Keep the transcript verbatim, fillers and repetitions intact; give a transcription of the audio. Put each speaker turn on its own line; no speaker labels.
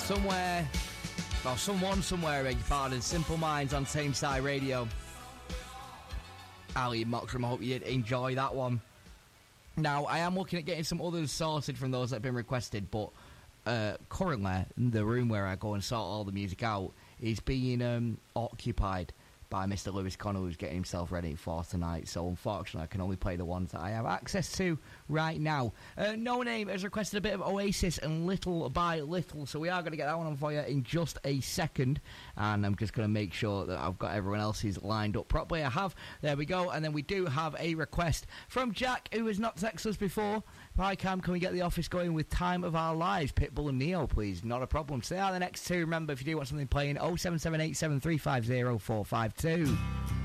Somewhere, well, someone somewhere, beg your pardon, Simple Minds on Same Side Radio. Ali and Moxram, I hope you did enjoy that one. Now, I am looking at getting some others sorted from those that have been requested, but uh, currently, the room where I go and sort all the music out is being um, occupied by Mister Lewis Connell, who's getting himself ready for tonight. So unfortunately I can only play the ones that I have access to right now. uh, No Name has requested a bit of Oasis and Little by Little, so we are going to get that one on for you in just a second, and I'm just going to make sure that I've got everyone else's lined up properly. I have, there we go. And then we do have a request from Jack, who has not texted us before. Hi Cam, can we get the office going with Time of Our Lives, Pitbull and Neo, please? Not a problem. So they are the next two. Remember, if you do want something playing, oh seven seven eight seven three five oh four five two.